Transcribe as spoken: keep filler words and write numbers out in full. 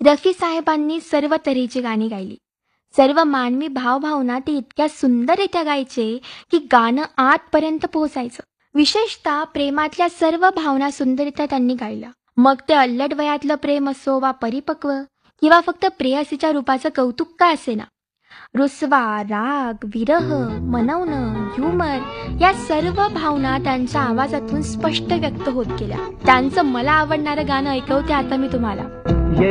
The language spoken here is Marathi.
रफी साहेबांनी सर्व तऱ्हेची गाणी गायली. सर्व मानवी भावभावना ते इतक्या सुंदररित्या गायचे की गाणं आतपर्यंत पोहोचायचं. विशेषतः प्रेमातल्या सर्व भावना सुंदररित्या त्यांनी गायल्या. मग ते अल्लड वयातलं प्रेम असो वा परिपक्व किंवा फक्त प्रेयसीच्या रूपाचं कौतुक का असेना, रुसवा, राग, विरह, मनवणं, ह्युमर या सर्व भावना त्यांच्या आवाजातून स्पष्ट व्यक्त होत गेल्या. त्यांचं मला आवडणारं गाणं ऐकवते आता मी तुम्हाला.